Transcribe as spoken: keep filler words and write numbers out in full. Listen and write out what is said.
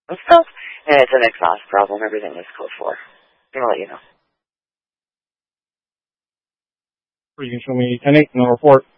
and stuff, and it's an exhaust problem. Everything is code four. I'm going to let you know. You can show me ten eight and I'll report.